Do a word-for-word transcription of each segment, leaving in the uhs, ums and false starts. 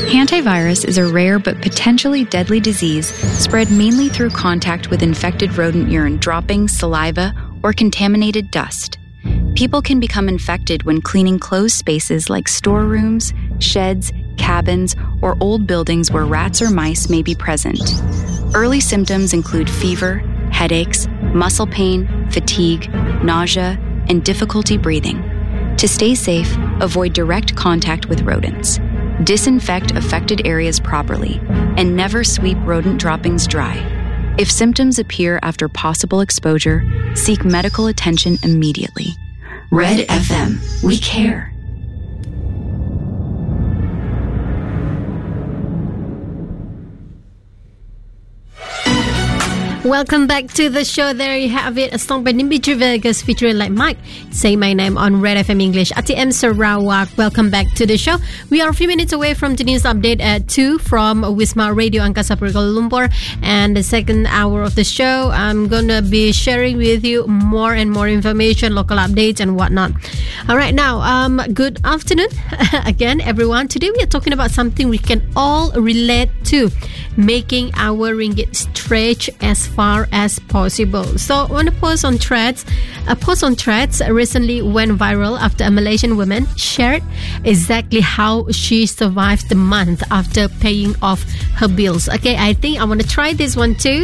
Hantavirus is a rare but potentially deadly disease spread mainly through contact with infected rodent urine droppings, saliva, or contaminated dust. People can become infected when cleaning closed spaces like storerooms, sheds, cabins, or old buildings where rats or mice may be present. Early symptoms include fever, headaches, muscle pain, fatigue, nausea, and difficulty breathing. To stay safe, avoid direct contact with rodents. Disinfect affected areas properly, and never sweep rodent droppings dry. If symptoms appear after possible exposure, seek medical attention immediately. Red F M, we care. Welcome back to the show. There you have it, a song by Dimitri Vegas featuring Like Mike, Say My Name on Red F M English. A T M Sarawak, welcome back to the show. We are a few minutes away from the news update at two from Wisma Radio Angkasa Puri Kuala Lumpur. And the second hour of the show, I'm going to be sharing with you more and more information, local updates and whatnot. All right, now, um, good afternoon again, everyone. Today we are talking about something we can all relate to, making our ringgit stretch as far as possible. So on a post on Threads, a post on Threads recently went viral after a Malaysian woman shared exactly how she survived the month after paying off her bills. Okay, I think I want to try this one too.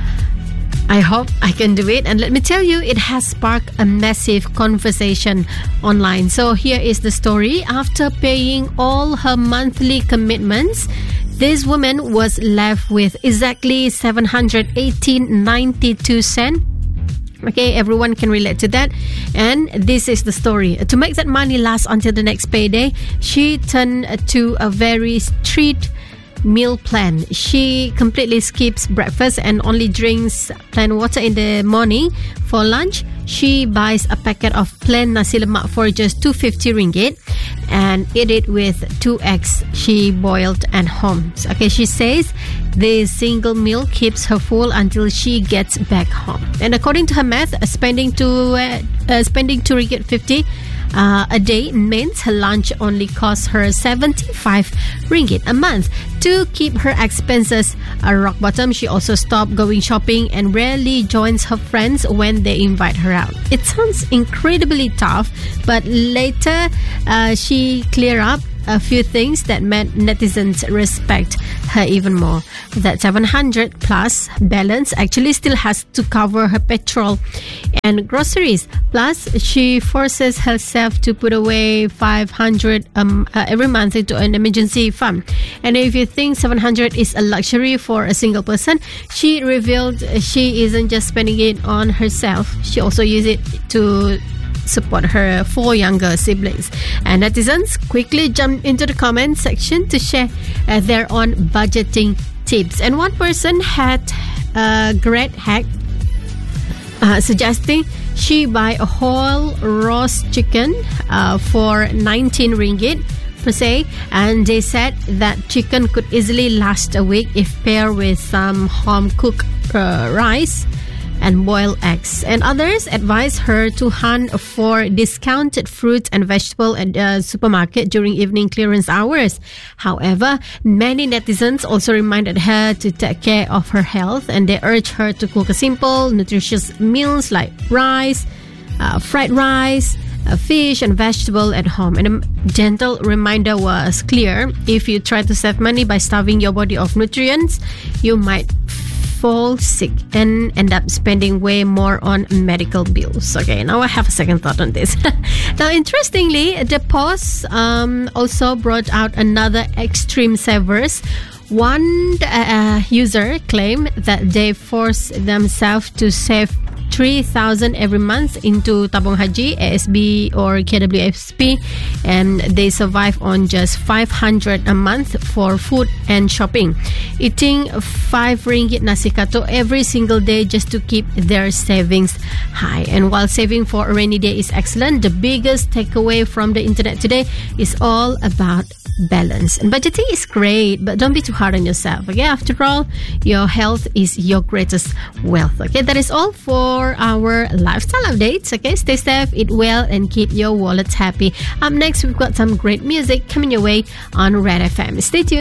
I hope I can do it. And let me tell you, it has sparked a massive conversation online. So here is the story. After paying all her monthly commitments, this woman was left with exactly seven hundred eighteen dollars and ninety-two cents. Okay, everyone can relate to that. And this is the story. To make that money last until the next payday, she turned to a very strict meal plan. She completely skips breakfast and only drinks plain water in the morning. For lunch, she buys a packet of plain nasi lemak for just two hundred fifty ringgit and eat it with two eggs she boiled at home. Okay, she says this single meal keeps her full until she gets back home. And according to her math, spending two uh, uh, spending two ringgit fifty Uh, a day means her lunch only costs her seventy-five ringgit a month. To keep her expenses uh, rock bottom, she also stopped going shopping and rarely joins her friends when they invite her out. It sounds incredibly tough, but later uh, she cleared up a few things that made netizens respect her even more. That seven hundred plus balance actually still has to cover her petrol and groceries. Plus, she forces herself to put away five hundred um, uh, every month into an emergency fund. And if you think seven hundred is a luxury for a single person, she revealed she isn't just spending it on herself. She also uses it to support her four younger siblings. And netizens quickly jumped into the comment section to share uh, their own budgeting tips. And one person had a great hack uh, suggesting she buy a whole roast chicken uh, for nineteen ringgit per se, and they said that chicken could easily last a week if paired with some home cooked uh, rice and boiled eggs. And others advise her to hunt for discounted fruits and vegetables at the supermarket during evening clearance hours. However, many netizens also reminded her to take care of her health, and they urge her to cook a simple, nutritious meals like rice, uh, fried rice, uh, fish and vegetable at home. And a gentle reminder was clear: if you try to save money by starving your body of nutrients, you might fall sick and end up spending way more on medical bills. Okay, now I have a second thought on this. Now, interestingly, the post um, also brought out another extreme savers. One uh, user claimed that they force themselves to save three thousand every month into Tabung Haji, A S B or K W S P, and they survive on just five hundred a month for food and shopping, eating five ringgit nasi kato every single day just to keep their savings high. And while saving for a rainy day is excellent, the biggest takeaway from the internet today is all about balance. And budgeting is great, but don't be too hard on yourself. Okay, after all, your health is your greatest wealth. Okay, that is all for our lifestyle updates. Okay, stay safe, eat well, and keep your wallets happy. Up next, we've got some great music coming your way on Red F M. Stay tuned.